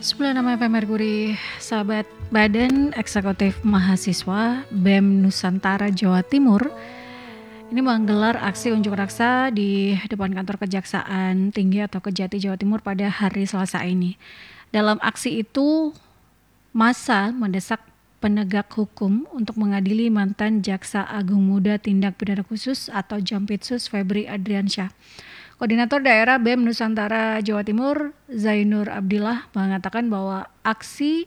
96 FM Merkuri, sahabat Badan Eksekutif Mahasiswa BEM Nusantara Jawa Timur ini menggelar aksi unjuk rasa di depan kantor Kejaksaan Tinggi atau Kejati Jawa Timur pada hari Selasa ini. Dalam aksi itu, massa mendesak penegak hukum untuk mengadili mantan Jaksa Agung Muda Tindak Pidana Khusus atau Jampitsus Febri Adriansyah. Koordinator Daerah BEM Nusantara Jawa Timur, Zainur Abdillah, mengatakan bahwa aksi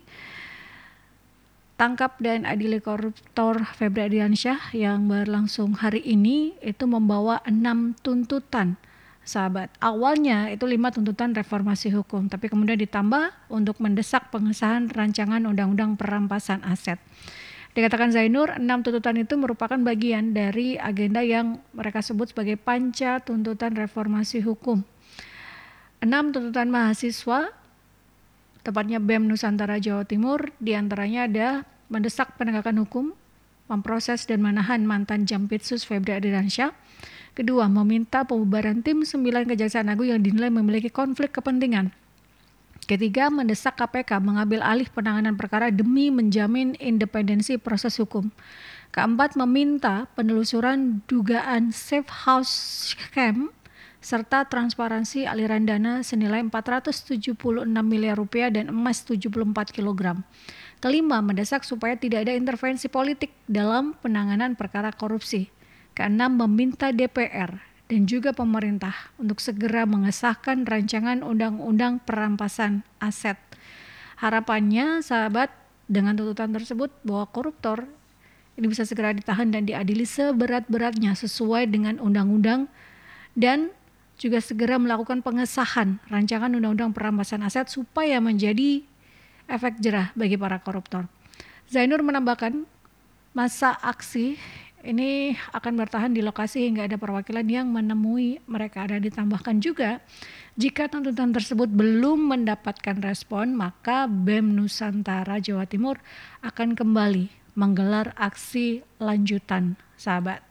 tangkap dan adili koruptor Febri Adriansyah yang berlangsung hari ini itu membawa 6 tuntutan. Sahabat, awalnya itu 5 tuntutan reformasi hukum, tapi kemudian ditambah untuk mendesak pengesahan rancangan undang-undang perampasan aset. Dikatakan Zainur, 6 tuntutan itu merupakan bagian dari agenda yang mereka sebut sebagai panca tuntutan reformasi hukum. 6 tuntutan mahasiswa, tepatnya BEM Nusantara Jawa Timur, diantaranya ada mendesak penegakan hukum, memproses dan menahan mantan Jampitsus Febri Adriansyah. Kedua, meminta pembubaran tim 9 Kejaksaan Agung yang dinilai memiliki konflik kepentingan. Ketiga, mendesak KPK mengambil alih penanganan perkara demi menjamin independensi proses hukum. Keempat, meminta penelusuran dugaan safe house scam serta transparansi aliran dana senilai 476 miliar rupiah dan emas 74 kg. Kelima, mendesak supaya tidak ada intervensi politik dalam penanganan perkara korupsi. Keenam, meminta DPR dan juga pemerintah untuk segera mengesahkan rancangan undang-undang perampasan aset. Harapannya, sahabat, dengan tuntutan tersebut bahwa koruptor ini bisa segera ditahan dan diadili seberat-beratnya sesuai dengan undang-undang dan juga segera melakukan pengesahan rancangan undang-undang perampasan aset supaya menjadi efek jerah bagi para koruptor. Zainur menambahkan, masa aksi ini akan bertahan di lokasi hingga ada perwakilan yang menemui mereka. Dan ditambahkan juga, jika tuntutan tersebut belum mendapatkan respon, maka BEM Nusantara Jawa Timur akan kembali menggelar aksi lanjutan, sahabat.